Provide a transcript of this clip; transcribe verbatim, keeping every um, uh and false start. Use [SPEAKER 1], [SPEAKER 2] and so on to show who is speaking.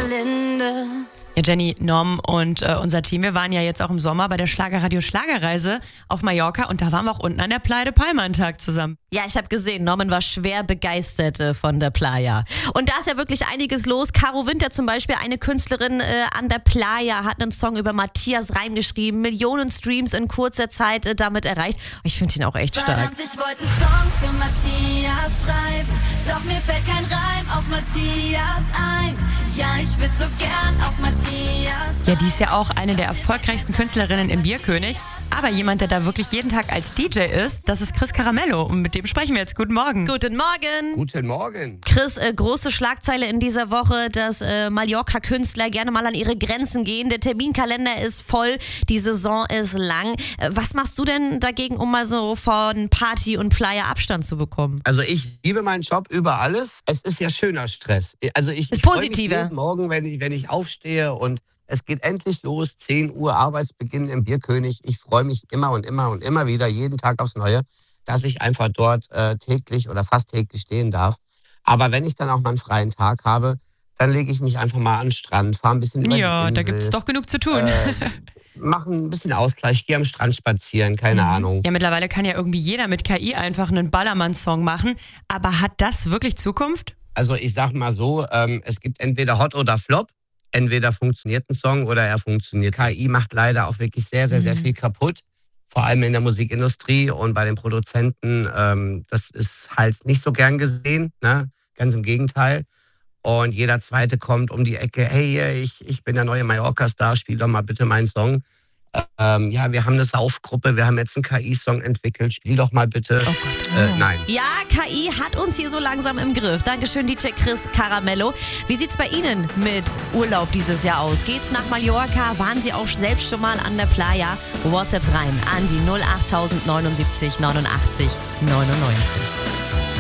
[SPEAKER 1] Linde.
[SPEAKER 2] Ja, Jenny, Norm und äh, unser Team, wir waren ja jetzt auch im Sommer bei der Schlagerradio Schlagerreise auf Mallorca und da waren wir auch unten an der Playa de Palma einen Tag zusammen.
[SPEAKER 3] Ja, ich habe gesehen, Norman war schwer begeistert äh, von der Playa. Und da ist ja wirklich einiges los. Caro Winter zum Beispiel, eine Künstlerin äh, an der Playa, hat einen Song über Matthias Reim geschrieben, Millionen Streams in kurzer Zeit äh, damit erreicht. Ich finde ihn auch echt stark.
[SPEAKER 1] Verdammt, ich wollte einen Song für Matthias schreiben, doch mir fällt kein Reim auf Matthias ein. Ja, ich würd so gern auf Matthias.
[SPEAKER 2] Ja, die ist ja auch eine der erfolgreichsten Künstlerinnen im Bierkönig. Aber jemand, der da wirklich jeden Tag als D J ist, das ist Chris Caramello. Und mit dem sprechen wir jetzt. Guten Morgen.
[SPEAKER 3] Guten Morgen.
[SPEAKER 4] Guten Morgen.
[SPEAKER 3] Chris, äh, große Schlagzeile in dieser Woche, dass äh, Mallorca-Künstler gerne mal an ihre Grenzen gehen. Der Terminkalender ist voll, die Saison ist lang. Äh, was machst du denn dagegen, um mal so von Party und Playa Abstand zu bekommen?
[SPEAKER 4] Also ich liebe meinen Job über alles. Es ist ja schöner Stress. Also ich,
[SPEAKER 3] Ist
[SPEAKER 4] ich freue mich
[SPEAKER 3] positiver.
[SPEAKER 4] jeden Morgen, wenn ich, wenn ich aufstehe und es geht endlich los, zehn Uhr Arbeitsbeginn im Bierkönig. Ich freue mich immer und immer und immer wieder, jeden Tag aufs Neue, dass ich einfach dort äh, täglich oder fast täglich stehen darf. Aber wenn ich dann auch mal einen freien Tag habe, dann lege ich mich einfach mal an den Strand, fahre ein bisschen über
[SPEAKER 2] Ja,
[SPEAKER 4] die Insel.
[SPEAKER 2] da gibt es doch genug zu tun.
[SPEAKER 4] Äh, mache ein bisschen Ausgleich, gehe am Strand spazieren, keine
[SPEAKER 2] Mhm.
[SPEAKER 4] Ahnung.
[SPEAKER 2] Ja, mittlerweile kann ja irgendwie jeder mit K I einfach einen Ballermann-Song machen. Aber hat das wirklich Zukunft?
[SPEAKER 4] Also ich sag mal so, ähm, es gibt entweder Hot oder Flop. Entweder funktioniert ein Song oder er funktioniert. K I macht leider auch wirklich sehr, sehr, sehr
[SPEAKER 2] Mhm.
[SPEAKER 4] viel kaputt. Vor allem in der Musikindustrie und bei den Produzenten. Ähm, das ist halt nicht so gern gesehen, ne? Ganz im Gegenteil. Und jeder Zweite kommt um die Ecke, hey, ich, ich bin der neue Mallorca-Star, spiel doch mal bitte meinen Song. Ähm, ja, wir haben eine Saufgruppe, wir haben jetzt einen K I-Song entwickelt, spiel doch mal bitte.
[SPEAKER 2] Oh Gott.
[SPEAKER 4] Äh, nein.
[SPEAKER 3] Ja, K I hat uns hier so langsam im Griff. Dankeschön, D J Chris Caramello. Wie sieht's bei Ihnen mit Urlaub dieses Jahr aus? Geht's nach Mallorca? Waren Sie auch selbst schon mal an der Playa? WhatsApps rein an die null acht neunundsiebzig neunundachtzig neunundneunzig.